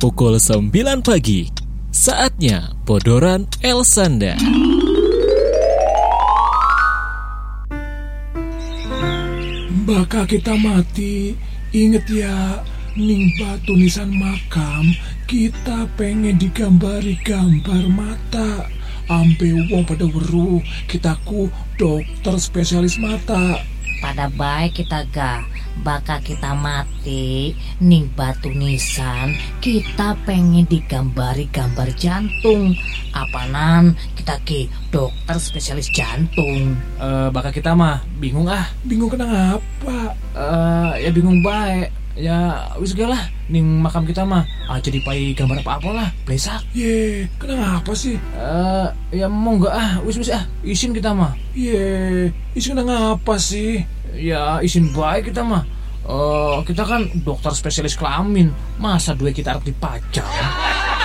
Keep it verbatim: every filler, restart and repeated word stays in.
pukul sembilan pagi. Saatnya Bodoran Elsanda. Bakal kita mati, inget ya, nimba tulisan makam, kita pengen digambari gambar mata. Ampe wong pada weruh, kitaku dokter spesialis mata. Pada baik kita ga, bakal kita mati, ning batu nisan, kita pengen digambari gambar jantung. Apanan kita ki dokter spesialis jantung. Uh, bakal kita mah bingung ah. Bingung kenapa? Uh, ya bingung baik. Ya wis gak lah, ning makam kita mah aja dipai gambar apa-apa lah, blesak. Ye, kenapa sih? Uh, ya mau gak ah, wis wis ah, izin kita mah. Ye, izin kenapa sih? Ya izin baik kita mah. Uh, kita kan dokter spesialis kelamin, masa duit kita harus dipajang?